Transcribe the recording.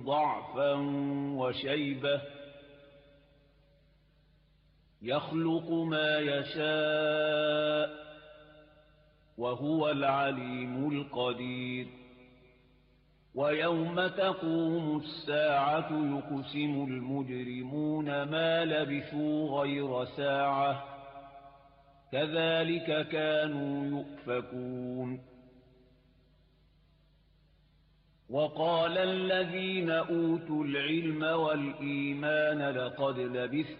ضعفا وشيبة يخلق ما يشاء وهو العليم القدير ويوم تقوم الساعة يقسم المجرمون ما لبثوا غير ساعة كذلك كانوا يؤفكون وقال الذين أوتوا العلم والإيمان لقد لبثتم